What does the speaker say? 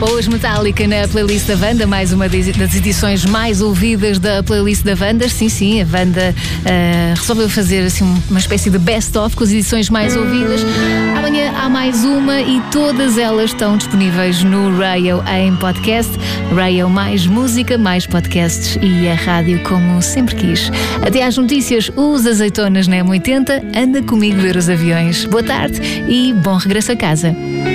Hoje Metallica na playlist da Wanda, mais uma das edições mais ouvidas da playlist da Wanda. Sim, a Wanda resolveu fazer assim uma espécie de best-of com as edições mais ouvidas. Amanhã há mais uma e todas elas estão disponíveis no Rayo em podcast. Rayo, mais música, mais podcasts e a rádio como sempre quis. Até às notícias, os azeitonas na M80. Anda comigo ver os aviões. Boa tarde e bom regresso a casa.